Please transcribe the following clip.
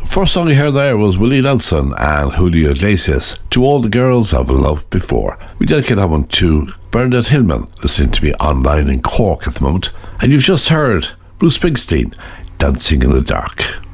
First song you heard there was Willie Nelson and Julio Iglesias, To All the Girls I've Loved Before. We dedicate that one to Bernadette Hillman, listening to me online in Cork at the moment. And you've just heard Bruce Springsteen, Dancing in the Dark.